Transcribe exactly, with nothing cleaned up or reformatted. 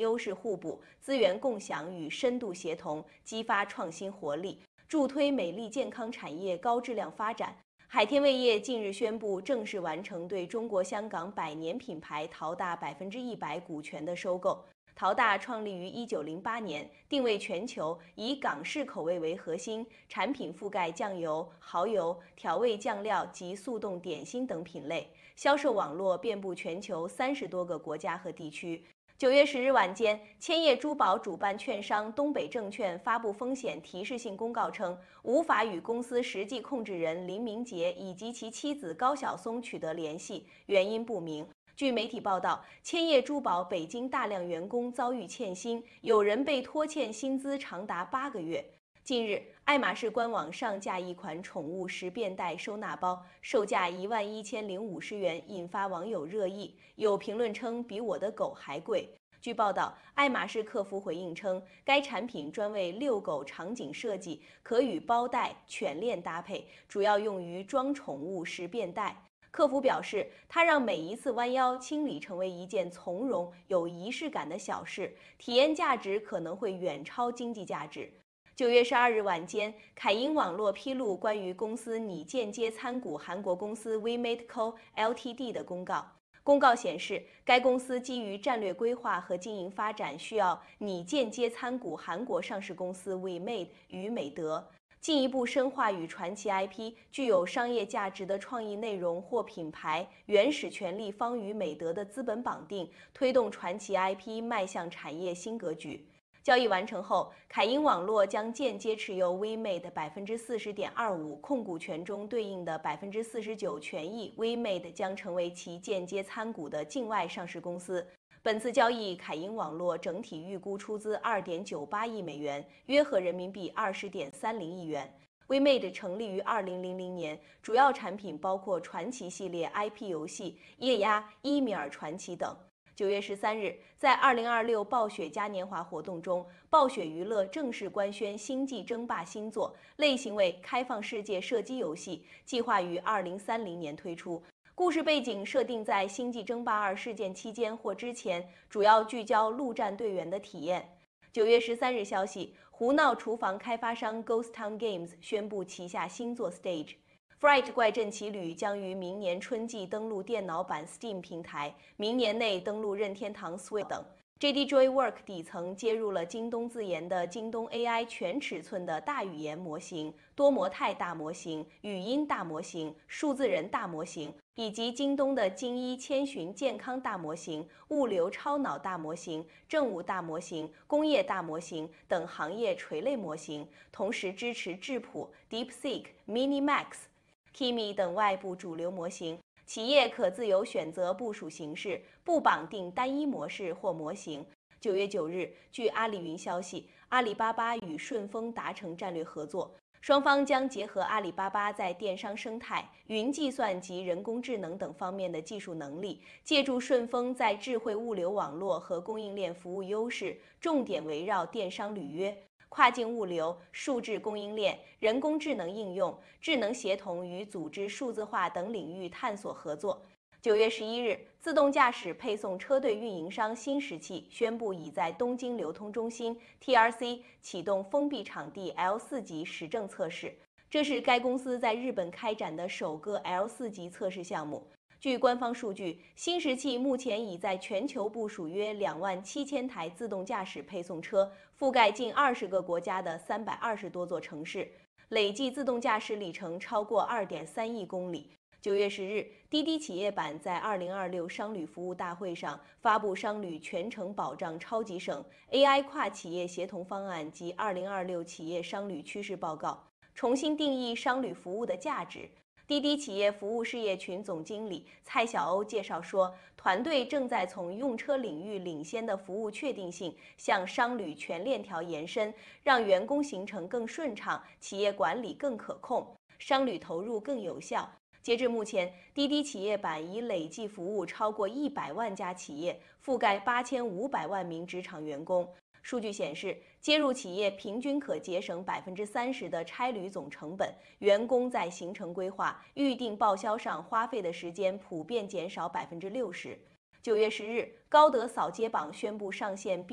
优势互补、资源共享与深度协同，激发创新活力，助推美丽健康产业高质量发展。海天味业近日宣布正式完成对中国香港百年品牌陶大百分之一百股权的收购。陶大创立于一九零八年，定位全球，以港式口味为核心，产品覆盖酱油、蚝油、调味酱料及速冻点心等品类，销售网络遍布全球三十多个国家和地区。九月十日晚间，千叶珠宝主办券商东北证券发布风险提示性公告称，无法与公司实际控制人林明杰以及其妻子高晓松取得联系，原因不明。据媒体报道，千叶珠宝北京大量员工遭遇欠薪，有人被拖欠薪资长达八个月。近日，爱马仕官网上架一款宠物十便袋收纳包，售价一万一千零五十元，引发网友热议。有评论称比我的狗还贵。据报道，爱马仕客服回应称，该产品专为遛狗场景设计，可与包袋、犬链搭配，主要用于装宠物十便袋。客服表示，它让每一次弯腰清理成为一件从容、有仪式感的小事，体验价值可能会远超经济价值。九月十二日晚间，凯英网络披露关于公司拟间接参股韩国公司 WeMade Co Ltd 的公告。公告显示，该公司基于战略规划和经营发展需要拟间接参股韩国上市公司 WeMade 与美德，进一步深化与传奇 I P 具有商业价值的创意内容或品牌原始权利方与美德的资本绑定，推动传奇 I P 迈向产业新格局。交易完成后，凯英网络将间接持有 WeMade 百分之四十点二五控股权中对应的百分之四十九权益 ，WeMade 将成为其间接参股的境外上市公司。本次交易，凯英网络整体预估出资二点九八亿美元，约合人民币二十点三零亿元。WeMade 成立于二零零零年，主要产品包括传奇系列 I P 游戏、液压、伊米尔传奇等。九月十三日，在二零二六暴雪嘉年华活动中，暴雪娱乐正式官宣《星际争霸》新作，类型为开放世界射击游戏，计划于二零三零年推出。故事背景设定在《星际争霸二》事件期间或之前，主要聚焦陆战队员的体验。九月十三日消息，胡闹厨房开发商 Ghost Town Games 宣布旗下新作 Stage。Fright 怪阵奇旅将于明年春季登陆电脑版 Steam 平台，明年内登陆任天堂 Switch 等。J D Joywork 底层接入了京东自研的京东 A I 全尺寸的大语言模型、多模态大模型、语音大模型、数字人大模型，以及京东的精一千寻健康大模型、物流超脑大模型、政务大模型、工业大模型等行业垂类模型，同时支持质朴、DeepSeek、Minimax、Kimi 等外部主流模型。企业可自由选择部署形式，不绑定单一模式或模型。九月九日，据阿里云消息，阿里巴巴与顺丰达成战略合作，双方将结合阿里巴巴在电商生态、云计算及人工智能等方面的技术能力，借助顺丰在智慧物流网络和供应链服务优势，重点围绕电商履约、跨境物流、数字供应链、人工智能应用、智能协同与组织数字化等领域探索合作。九月十一日，自动驾驶配送车队运营商新石器宣布已在东京流通中心 T R C 启动封闭场地 L 四 级实证测试，这是该公司在日本开展的首个 L 四 级测试项目。据官方数据，新石器目前已在全球部署约两万七千台自动驾驶配送车，覆盖近二十个国家的三百二十多座城市，累计自动驾驶里程超过二点三亿公里。九月十日，滴滴企业版在二零二六商旅服务大会上发布商旅全程保障超级省 A I 跨企业协同方案及二零二六企业商旅趋势报告，重新定义商旅服务的价值。滴滴企业服务事业群总经理蔡小欧介绍说，团队正在从用车领域领先的服务确定性向商旅全链条延伸，让员工行程更顺畅，企业管理更可控，商旅投入更有效。截至目前，滴滴企业版已累计服务超过一百万家企业，覆盖八千五百万名职场员工。数据显示，接入企业平均可节省百分之三十的差旅总成本，员工在行程规划、预订报销上花费的时间普遍减少百分之六十。九月十日，高德扫街榜宣布上线